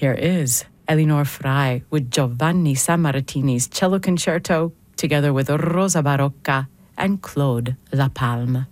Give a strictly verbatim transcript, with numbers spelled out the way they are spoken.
Here is Elinor Frey with Giovanni Sammartini's cello concerto, together with Rosa Barocca and Claude Lapalme.